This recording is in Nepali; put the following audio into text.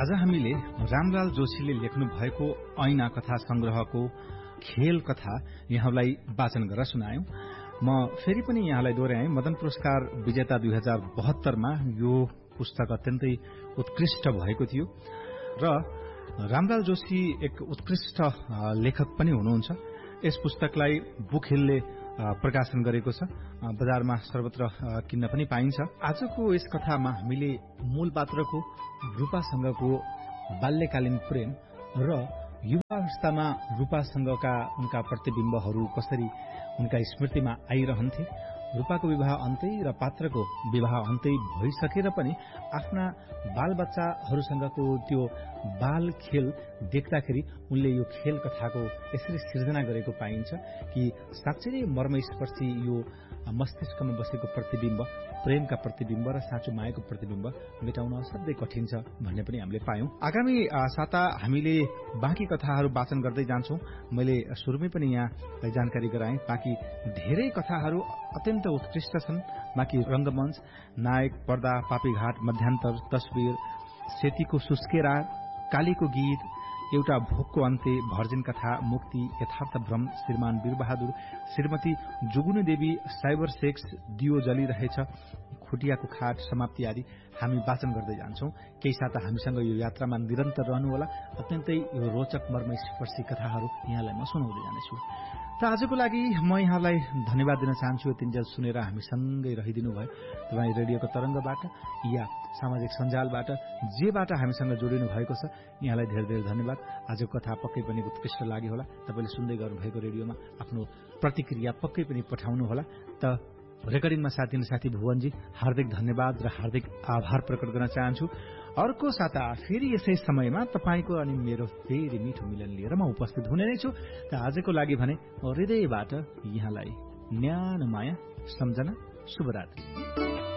आज हामीले रामलाल जोशीले लेख्नु भएको ऐना कथा संग्रहको खेल कथा यहाँलाई वाचन गरेर सुनायौं। म फेरि पनि यहाँलाई दोहोर्याएँ। मदन पुरस्कार विजेता 2072 मा यो पुस्तक अत्यन्तै उत्कृष्ट भएको थियो र रामलाल जोशी एक उत्कृष्ट लेखक पनि हुनुहुन्छ। यस पुस्तकलाई बुक हिलले प्रकाशन गरेको छ, बजारमा सर्वत्र किन्न पनि पाइन्छ। आजको यस कथामा हामीले मूल पात्रको रूपासँगको बाल्यकालीन प्रेम र युवावस्थामा रूपासँगका उनका प्रतिबिम्बहरू कसरी उनका स्मृतिमा आइरहन्थे, रूपाको विवाह अन्तै र पात्रको विवाह अन्तै भइसकेर पनि आफ्ना बालबच्चाहरूसँगको त्यो बाल खेल देख्दाखेरि उनले यो खेल कथाको यसरी सिर्जना गरेको पाइन्छ कि साँच्चै नै मर्मस्पर्शी यो मस्तिष्कमा बसेको प्रतिबिम्ब, प्रेमका प्रतिबिम्ब र साँचो मायाको प्रतिबिम्ब मेटाउन असाध्यै कठिन छ भन्ने पनि हामीले पायौं। आगामी साता हामीले बाँकी कथाहरू वाचन गर्दै जान्छौं। मैले सुरुमै पनि यहाँलाई जानकारी गराएँ, बाँकी धेरै कथाहरू अत्यन्त उत्कृष्ट छन्। बाँकी रंगमञ्च, नायक, पर्दा, पापीघाट, मध्यान्तर, तस्वीर, सेतीको सुस्केरा, कालीको गीत, एउटा भोकको अन्त्य, भर्जिन कथा, मुक्ति, यथार्थ भ्रम, श्रीमान वीरबहादुर, श्रीमती जुगुनी देवी, साइबर सेक्स, दियो जलिरहेछ, खुटियाको खाट, समाप्ति आदि हामी वाचन गर्दै जान्छौं। केही साता हामीसँग यो यात्रामा निरन्तर रहनुहोला। अत्यन्तै यो रोचक मर्मस्पर्शी कथाहरू यहाँलाई म सुनाउँदै जानेछु। त आजको लागि म यहाँलाई धन्यवाद दिन चाहन्छु। यतिन्जेल सुनेर हामीसँगै रहिदिनु भयो। तपाईँ रेडियोको तरंगबाट या सामाजिक सञ्जालबाट जेबाट हामीसँग जोडिनु भएको छ, यहाँलाई धेरै धेरै धन्यवाद। आजको कथा पक्कै पनि उत्कृष्ट लाग्यो होला। तपाईले सुन्दै गर्नुभएको रेडियोमा आफ्नो प्रतिक्रिया पक्कै पनि पठाउनु होला। त रेकर्डिङमा साथ दिने साथी भुवनजी हार्दिक धन्यवाद र हार्दिक आभार प्रकट गर्न चाहन्छु। अर्को साता फेरि यसै समयमा तपाईको अनि मेरो फेरि मिठो मिलन लिएर म उपस्थित हुने नै छु। त आजको लागि भने हृदयबाट यहाँलाई न्यानो माया सम्झना, शुभरात्रि।